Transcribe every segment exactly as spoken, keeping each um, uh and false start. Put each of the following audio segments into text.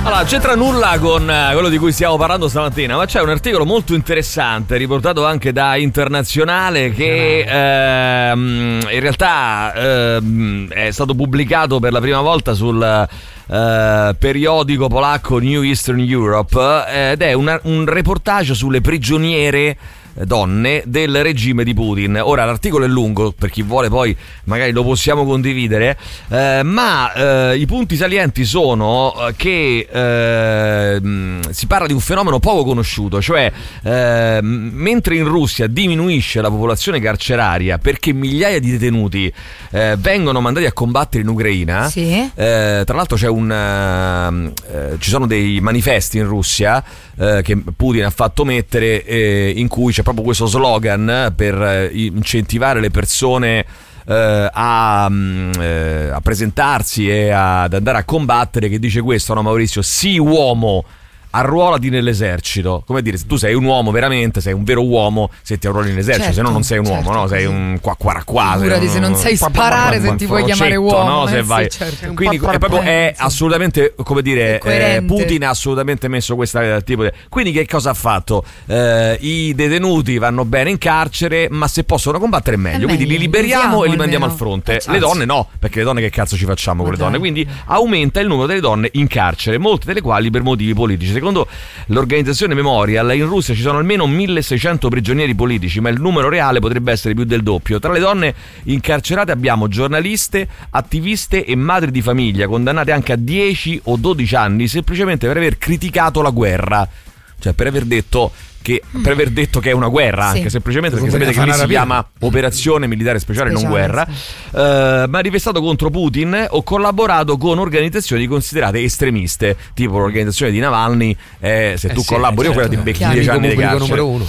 Allora, c'entra nulla con quello di cui stiamo parlando stamattina, ma c'è un articolo molto interessante riportato anche da Internazionale che ehm, in realtà ehm, è stato pubblicato per la prima volta sul eh, periodico polacco New Eastern Europe eh, ed è una, un reportage sulle prigioniere donne del regime di Putin. Ora l'articolo è lungo, per chi vuole poi magari lo possiamo condividere, eh, ma eh, i punti salienti sono che eh, si parla di un fenomeno poco conosciuto, cioè eh, mentre in Russia diminuisce la popolazione carceraria perché migliaia di detenuti eh, vengono mandati a combattere in Ucraina, sì. eh, tra l'altro c'è un eh, ci sono dei manifesti in Russia eh, che Putin ha fatto mettere eh, in cui c'è proprio questo slogan per incentivare le persone eh, a, eh, a presentarsi e ad andare a combattere, che dice questo, no Maurizio? Sì, uomo, arruolati nell'esercito. Come dire, se tu sei un uomo veramente, sei un vero uomo se ti arruoli nell'esercito, certo, se no non sei un certo, uomo, no? Sei un qua qua qua. Figurati se non sai sparare, se ti puoi chiamare uomo, no? Se eh, vai. sì, certo. Quindi è proprio è assolutamente, come dire, eh, Putin ha assolutamente messo questo tipo di... Quindi che cosa ha fatto? Eh, I detenuti vanno bene in carcere, ma se possono combattere è meglio, è quindi meglio, li liberiamo e li mandiamo almeno al fronte. Le donne no, perché le donne che cazzo ci facciamo con le donne? Quindi aumenta il numero delle donne in carcere, molte delle quali per motivi politici. Secondo l'organizzazione Memorial, in Russia ci sono almeno milleseicento prigionieri politici, ma il numero reale potrebbe essere più del doppio. Tra le donne incarcerate abbiamo giornaliste, attiviste e madri di famiglia, condannate anche a dieci o dodici anni semplicemente per aver criticato la guerra, cioè per aver detto che per aver detto che è una guerra, sì, anche semplicemente perché sapete che lì si chiama operazione militare speciale, speciale non guerra, sì. uh, manifestato contro Putin o collaborato con organizzazioni considerate estremiste, tipo l'organizzazione di Navalny. Eh, se eh tu sì, collabori, certo, quella ti becchi dieci anni di carcere. Uh,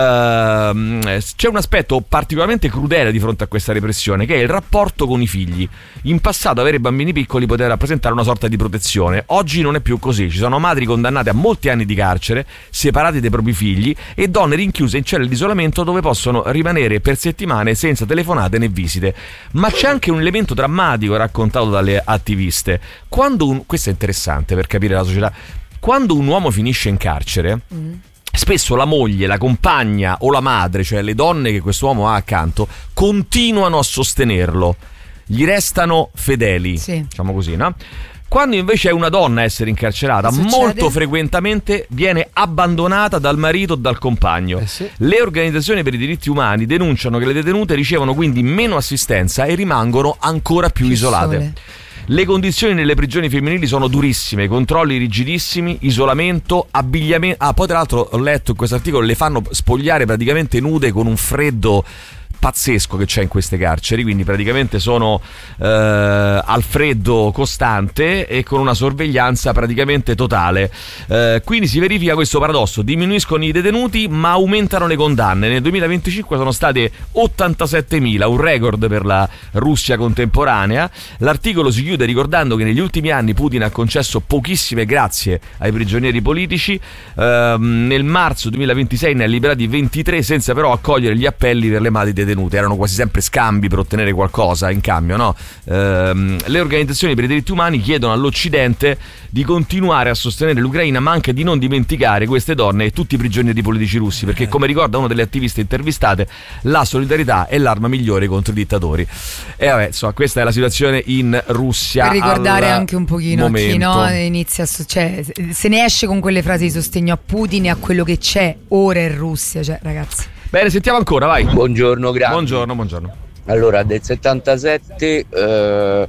c'è un aspetto particolarmente crudele di fronte a questa repressione, che è il rapporto con i figli. In passato avere bambini piccoli poteva rappresentare una sorta di protezione, oggi non è più così. Ci sono madri condannate a molti anni di carcere, separate dai propri figli, e donne rinchiuse in celle di isolamento dove possono rimanere per settimane senza telefonate né visite. Ma c'è anche un elemento drammatico raccontato dalle attiviste. Quando un... questo è interessante per capire la società. Quando un uomo finisce in carcere, mm. spesso la moglie, la compagna o la madre, cioè le donne che quest'uomo ha accanto, continuano a sostenerlo, gli restano fedeli, sì, diciamo così, no? Quando invece è una donna a essere incarcerata, molto frequentemente viene abbandonata dal marito o dal compagno. Eh sì. Le organizzazioni per i diritti umani denunciano che le detenute ricevono quindi meno assistenza e rimangono ancora più, più isolate. Sole. Le condizioni nelle prigioni femminili sono durissime, controlli rigidissimi, isolamento, abbigliamento. Ah, poi tra l'altro ho letto in questo articolo, le fanno spogliare praticamente nude con un freddo pazzesco che c'è in queste carceri, quindi praticamente sono eh, al freddo costante e con una sorveglianza praticamente totale. Eh, quindi si verifica questo paradosso: diminuiscono i detenuti ma aumentano le condanne. Nel duemilaventicinque sono state ottantasettemila, un record per la Russia contemporanea. L'articolo si chiude ricordando che negli ultimi anni Putin ha concesso pochissime grazie ai prigionieri politici. Eh, nel marzo duemilaventisei ne ha liberati ventitré senza però accogliere gli appelli per le madri detenute. Erano quasi sempre scambi per ottenere qualcosa in cambio, no? Ehm, le organizzazioni per i diritti umani chiedono all'Occidente di continuare a sostenere l'Ucraina, ma anche di non dimenticare queste donne e tutti i prigionieri politici russi, perché, come ricorda una delle attiviste intervistate, la solidarietà è l'arma migliore contro i dittatori. E vabbè, insomma, questa è la situazione in Russia. Per ricordare anche un pochino momento. a chi, no, inizia, cioè, se ne esce con quelle frasi di sostegno a Putin e a quello che c'è ora in Russia, cioè, ragazzi. Bene, sentiamo ancora, vai. Buongiorno, grazie. Buongiorno, buongiorno. Allora, del settantasette, eh,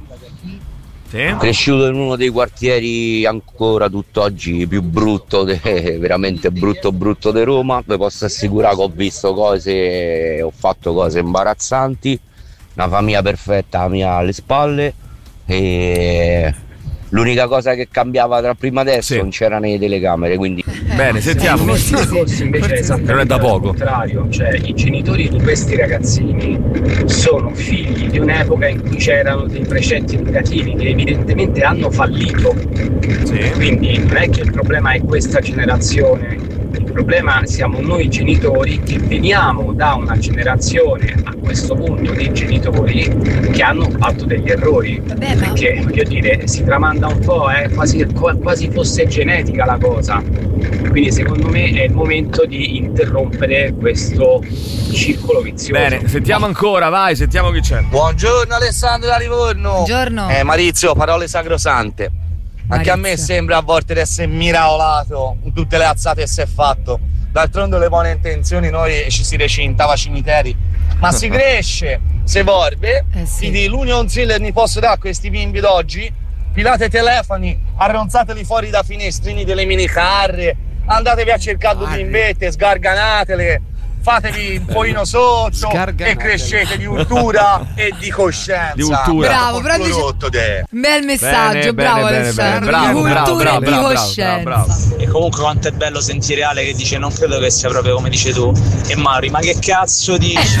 sì? Cresciuto in uno dei quartieri ancora tutt'oggi più brutto, de, veramente brutto brutto di Roma. Vi posso assicurare che ho visto cose, ho fatto cose imbarazzanti, una famiglia perfetta mia alle spalle, e l'unica cosa che cambiava tra prima e adesso, sì, non c'erano le telecamere, quindi bene, sentiamo. Il discorso invece è esattamente al contrario, cioè i genitori di questi ragazzini sono figli di un'epoca in cui c'erano dei precetti educativi che evidentemente hanno fallito, sì, quindi non è che il problema è questa generazione, il problema siamo noi genitori che veniamo da una generazione a questo punto di genitori che hanno fatto degli errori. Vabbè, ma... perché voglio dire si tramanda un po', eh, quasi, quasi fosse genetica la cosa, quindi secondo me è il momento di interrompere questo circolo vizioso. Bene, sentiamo ancora, vai, sentiamo chi c'è. Buongiorno Alessandro da Livorno. Buongiorno. Eh, Maurizio, parole sacrosante. Anche Maurizio. a me sembra a volte di essere miracolato in tutte le alzate che si è fatto. D'altronde le buone intenzioni noi ci si recintava cimiteri, ma si cresce, si evolve. Eh sì. Quindi l'unico consiglio che mi posso dare a questi bimbi d'oggi: pilate i telefoni, arronzateli fuori da finestrini delle minicarre, andatevi a cercare due bimbette, sgarganatele, fatevi un pochino sotto e crescete di cultura e di coscienza. Di cultura. Bravo, però dice... rotto te. Bel messaggio, Bene, bravo bene, Alessandro. bene, bravo, di bravo, cultura bravo, e di bravo, coscienza. bravo, bravo. E comunque quanto è bello sentire Ale che dice non credo che sia proprio come dici tu. E Mauri, ma che cazzo dici?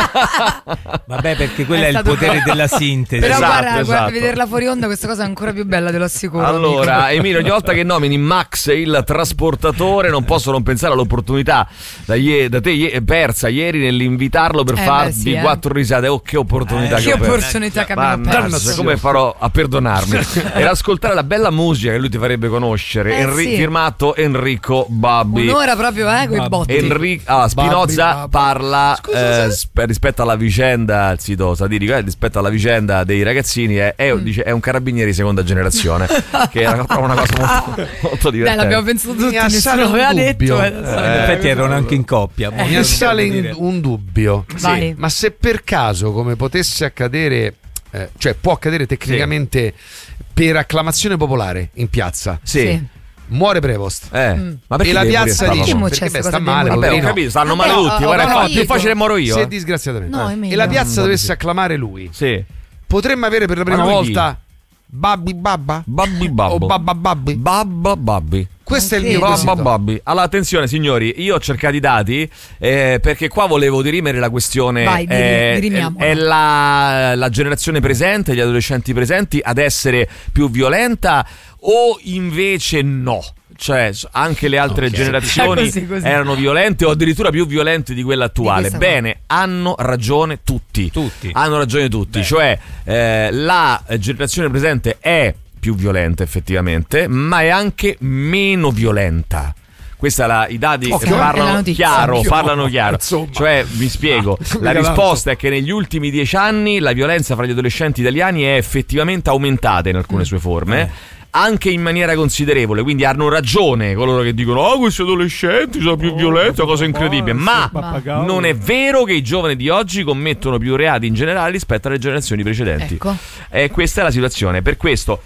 Vabbè, perché quello È è, il stato potere bravo. della sintesi. Però Esatto, guarda, guarda, esatto. vederla fuori onda questa cosa è ancora più bella, te lo assicuro. Allora, amico. Emilio, ogni volta che nomini Max il trasportatore non posso non pensare all'opportunità da, ie- da te ie- persa ieri nell'invitarlo per Eh, farvi beh, sì, eh. quattro risate. Oh, che opportunità Eh, che Che ho perso. opportunità che abbiamo Mannaggia, perso. come farò a perdonarmi? Era ascoltare la bella musica che lui ti farebbe conoscere. Eh, Enri- sì. Firmato Enrico Babbi. Un'ora proprio, eh, coi botti. Enri- ah, Spinoza Babbi, Babbi. parla Scusa, eh, se- sp- rispetto alla vicenda, il sito satirico, eh, rispetto alla vicenda dei ragazzini, è, è, Mm. dice, è un carabiniere di seconda generazione, che era proprio una cosa molto, molto Beh, divertente. l'abbiamo pensato tutti, Mi assale nessuno un l'aveva dubbio. detto. eh, Eh, adesso- In effetti erano anche in coppia. Mi assale in- un dubbio. Vai. Ma se per caso, come potesse accadere, eh, cioè può accadere tecnicamente per acclamazione popolare in piazza, Sì. Sì. muore Prevost. Eh, Mm. ma perché E la devi piazza morire dice Perché mo Pavlov? c'è perché beh, sta sta cosa male, dei Vabbè, ho poverino. capito, stanno Vabbè, male ho- tutti. ho Guarda, è capito. più facile moro io. Se eh. disgraziatamente No, eh. Emilio. e la piazza Mm, dovesse sì. acclamare lui, Sì. potremmo avere per la prima lui chi? volta Babbi Babba Babbi babbo. o Babba Babbi. Babba babbi. Questo è il Non mio credo. quesito. Babba babbi. Allora, attenzione signori, io ho cercato i dati eh, perché qua volevo dirimere la questione. Vai, diri- eh, dirimiamola. è la, la generazione presente, gli adolescenti presenti ad essere più violenta o invece no? Cioè, anche le altre Ok. generazioni Così, così. erano violente o addirittura più violente di quella attuale. Di questa Bene, hanno ragione tutti. Tutti. Hanno ragione tutti. Beh. Cioè, eh, la generazione presente è più violenta effettivamente, ma è anche meno violenta. Questa è la, i dati Occhio, è la parlano notizia. chiaro, Occhio. parlano chiaro. Insomma. Cioè, vi spiego, la mica risposta è che negli ultimi dieci anni la violenza fra gli adolescenti italiani è effettivamente aumentata in alcune sue forme. Anche in maniera considerevole, quindi hanno ragione coloro che dicono: oh, questi adolescenti sono più violenti, una cosa incredibile. Ma non è vero che i giovani di oggi commettono più reati in generale rispetto alle generazioni precedenti. Ecco. E questa è la situazione. Per questo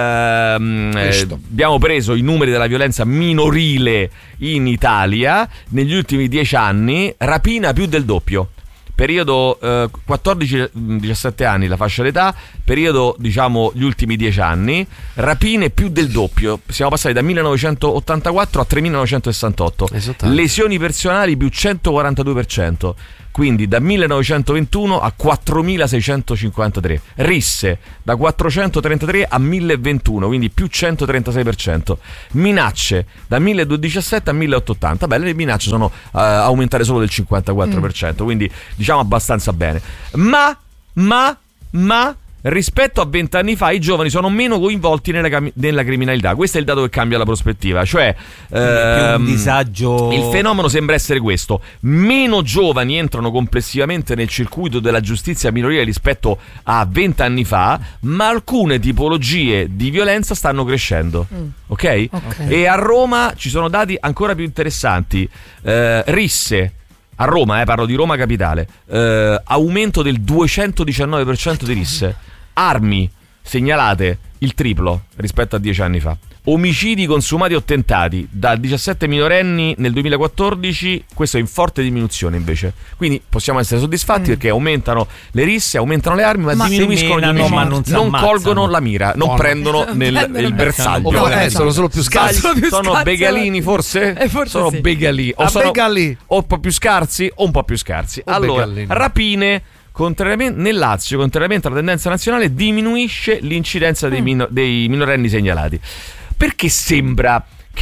ehm, eh, Questo. abbiamo preso i numeri della violenza minorile in Italia. Negli ultimi dieci anni, rapina più del doppio. Periodo eh, quattordici diciassette anni la fascia d'età, periodo diciamo gli ultimi dieci anni, rapine più del doppio, siamo passati da millenovecentottantaquattro a tremilanovecentosessantotto, Esattamente. lesioni personali più centoquarantadue per cento, quindi da millenovecentoventuno a quattromilaseicentocinquantatré, risse da quattrocentotrentatré a milleventuno, quindi più centotrentasei per cento, minacce da milleduecentodiciassette a milleottocentottanta. Beh, le minacce sono eh, aumentate solo del cinquantaquattro per cento, quindi diciamo abbastanza bene. Ma, ma, ma rispetto a vent'anni fa i giovani sono meno coinvolti nella, cam- nella criminalità. Questo è il dato che cambia la prospettiva. Cioè Più un ehm, disagio. il fenomeno sembra essere questo: meno giovani entrano complessivamente nel circuito della giustizia minorile rispetto a vent'anni fa, ma alcune tipologie di violenza stanno crescendo. Mm. Ok? Ok. E a Roma ci sono dati ancora più interessanti. Eh, risse a Roma, eh, parlo di Roma capitale, eh, aumento del duecentodiciannove per cento di risse. Armi segnalate il triplo rispetto a dieci anni fa. Omicidi consumati o tentati da diciassette minorenni nel duemilaquattordici, questo è in forte diminuzione invece. Quindi possiamo essere soddisfatti Mm. perché aumentano le risse, aumentano le armi, ma, Ma diminuiscono gli seminano, omicidi. ma non si non ammazzano. colgono la mira, non No, no. prendono nel Prendono il bersaglio. O Più- eh, sono solo più scarsi. Sono più Sono scarsi. begalini forse? Eh, forse sono sì. begalini o A sono begalì. o un po' più scarsi o un po' più scarsi. O Allora, begallini. rapine, contrariamente nel Lazio, contrariamente alla tendenza nazionale, diminuisce l'incidenza dei, mino- dei minorenni segnalati. Perché sembra che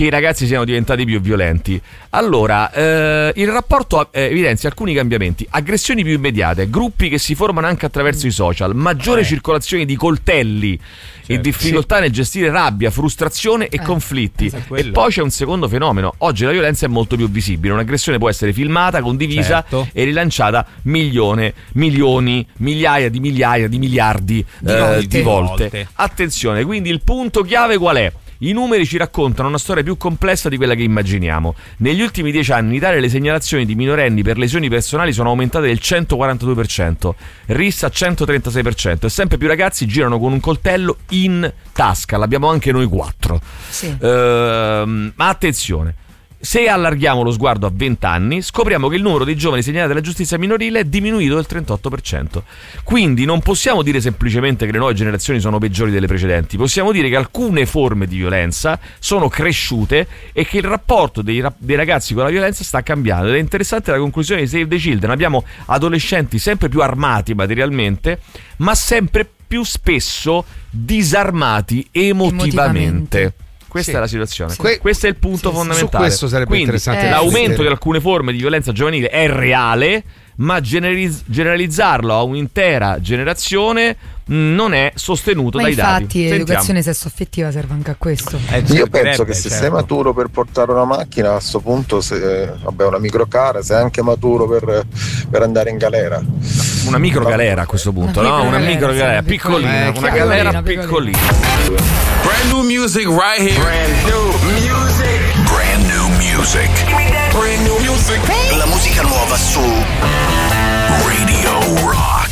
che i ragazzi siano diventati più violenti. Allora, eh, il rapporto eh, evidenzia alcuni cambiamenti: aggressioni più immediate, gruppi che si formano anche attraverso i social, maggiore eh. circolazione di coltelli certo. e difficoltà sì. nel gestire rabbia, frustrazione e eh. conflitti. E poi c'è un secondo fenomeno: oggi la violenza è molto più visibile, un'aggressione può essere filmata, condivisa certo. e rilanciata milione, milioni, migliaia di migliaia di miliardi di, eh, volte. di volte. volte. Attenzione, quindi il punto chiave qual è? I numeri ci raccontano una storia più complessa di quella che immaginiamo. Negli ultimi dieci anni in Italia le segnalazioni di minorenni per lesioni personali sono aumentate del centoquarantadue per cento, R I S a centotrentasei per cento, e sempre più ragazzi girano con un coltello in tasca. L'abbiamo anche noi quattro. Sì. Ehm, ma attenzione, se allarghiamo lo sguardo a venti anni, scopriamo che il numero di giovani segnalati alla giustizia minorile è diminuito del trentotto per cento. Quindi non possiamo dire semplicemente che le nuove generazioni sono peggiori delle precedenti, possiamo dire che alcune forme di violenza sono cresciute e che il rapporto dei, dei ragazzi con la violenza sta cambiando. Ed è interessante la conclusione di Save the Children: abbiamo adolescenti sempre più armati materialmente, ma sempre più spesso disarmati emotivamente. emotivamente. Questa sì. è la situazione. Sì. Questo è il punto sì, fondamentale. Su questo sarebbe Quindi, interessante. Eh, l'aumento sì. di alcune forme di violenza giovanile è reale, ma generaliz- generalizzarlo a un'intera generazione non è sostenuto ma dai infatti, dati. Infatti l'educazione sesso-affettiva serve anche a questo. Eh, Io penso che se certo. sei maturo per portare una macchina, a questo punto se, eh, vabbè, una microcara, sei anche maturo per, per andare in galera. Una microgalera a questo punto, una no? Una microgalera piccolina, eh, una galera piccolina. Brand new music right here. Brand new music. Brand new music. Brand new music. La musica nuova su Radio Rock.